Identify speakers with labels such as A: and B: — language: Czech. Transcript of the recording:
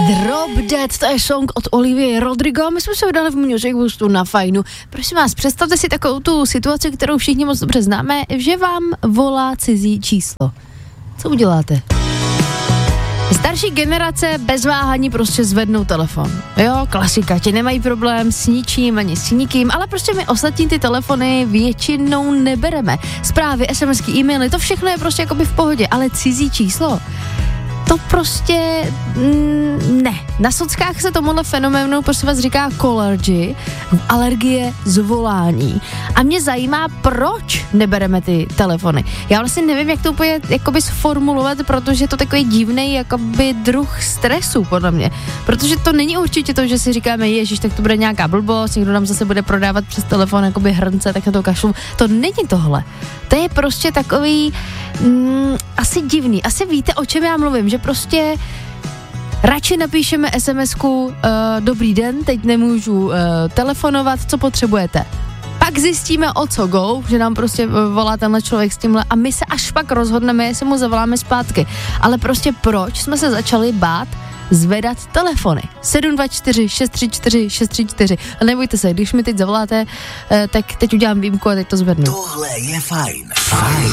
A: Drop Dead, to je song od Olivie Rodrigo. My jsme se vydali v Music Boostu na Fajnu. Prosím vás, představte si takovou tu situaci, kterou všichni moc dobře známe, že vám volá cizí číslo. Co uděláte? Starší generace bez váhání prostě zvednou telefon. Jo, klasika, ti nemají problém s ničím ani s nikým, ale prostě my ostatní ty telefony většinou nebereme. Zprávy, SMSky, e-maily, to všechno je prostě jakoby v pohodě, ale cizí číslo, to prostě ne. Na sockách se tomuhle fenoménu prostě vás říká calergy, alergie z volání. A mě zajímá, proč nebereme ty telefony. Já vlastně nevím, jak to úplně jakoby sformulovat, protože to takový divnej jakoby druh stresu podle mě. Protože to není určitě to, že si říkáme, ježiš, tak to bude nějaká blbost, někdo nám zase bude prodávat přes telefon jakoby hrnce, tak na to kašlu. To není tohle. To je prostě takový asi divný. Asi víte, o čem já mluvím, že prostě radši napíšeme SMS-ku dobrý den, teď nemůžu telefonovat, co potřebujete. Pak zjistíme, o co go, že nám prostě volá tenhle člověk s tímhle a my se až pak rozhodneme, jestli mu zavoláme zpátky. Ale prostě proč jsme se začali bát zvedat telefony? 724 634 634. A nebojte se, když mi teď zavoláte, tak teď udělám výjimku a teď to zvednu.
B: Tohle je Fajn. Fajn.